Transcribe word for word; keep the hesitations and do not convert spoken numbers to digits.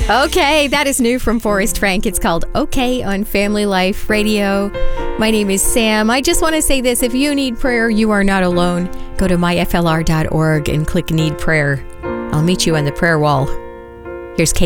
Okay, that is new from Forrest Frank. It's called Okay on Family Life Radio. My name is Sam. I just want to say this. If you need prayer, you are not alone. Go to my f l r dot org and click Need Prayer. I'll meet you on the prayer wall. Here's Kate.